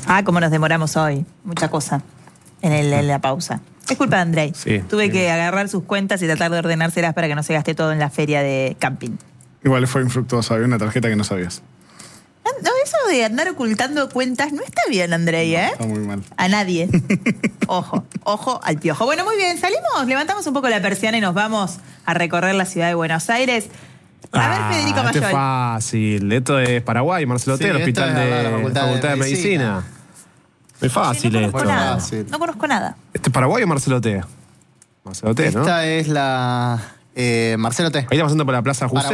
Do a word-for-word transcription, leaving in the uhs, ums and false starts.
Ah, cómo nos demoramos hoy. Mucha cosa en, el, en la pausa. Es culpa de Andrei. Sí, Tuve sí. que agarrar sus cuentas y tratar de ordenárselas para que no se gaste todo en la feria de camping. Igual fue infructuoso, había una tarjeta que no sabías. No, eso de andar ocultando cuentas no está bien, Andrei, ¿eh? Está muy mal. A nadie. Ojo, ojo al piojo. Bueno, muy bien, salimos, levantamos un poco la persiana y nos vamos a recorrer la ciudad de Buenos Aires. A ver, Federico esto es Mayol. fácil. Esto es Paraguay, Marcelo Sí, Otero, esto Hospital es de, la Facultad de Facultad de Medicina. Medicina. Es fácil no conozco esto. nada. Fácil. No conozco nada. ¿Este es Paraguay o Marcelo Otero? Marcelo Otero, ¿no? Esta es la eh, Marcelo T. Ahí estamos pasando por la Plaza José.